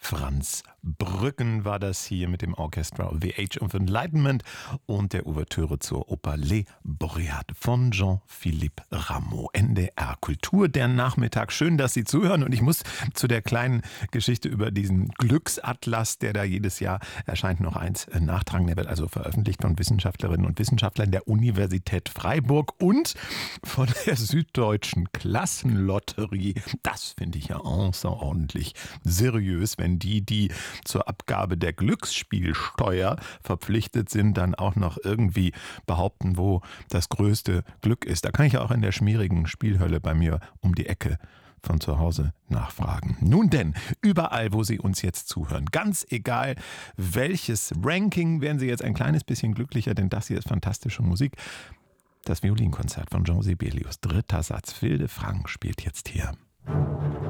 Franz Brücken war das hier mit dem Orchestra The Age of Enlightenment und der Ouvertüre zur Oper Les Boreades von Jean-Philippe Rameau. NDR Kultur, der Nachmittag. Schön, dass Sie zuhören, und ich muss zu der kleinen Geschichte über diesen Glücksatlas, der da jedes Jahr erscheint, noch eins nachtragen. Der wird also veröffentlicht von Wissenschaftlerinnen und Wissenschaftlern der Universität Freiburg und von der Süddeutschen Klassenlotterie. Das finde ich ja außerordentlich seriös, wenn die zur Abgabe der Glücksspielsteuer verpflichtet sind, dann auch noch irgendwie behaupten, wo das größte Glück ist. Da kann ich auch in der schmierigen Spielhölle bei mir um die Ecke von zu Hause nachfragen. Nun denn, überall, wo Sie uns jetzt zuhören, ganz egal welches Ranking, werden Sie jetzt ein kleines bisschen glücklicher, denn das hier ist fantastische Musik. Das Violinkonzert von Jean Sibelius, dritter Satz. Wilde Frank spielt jetzt hier.